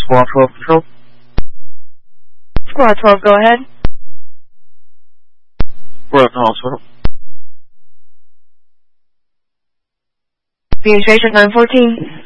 Squad 12 Patrol. Squad 12, go ahead. We're at the hospital. Be in station 914.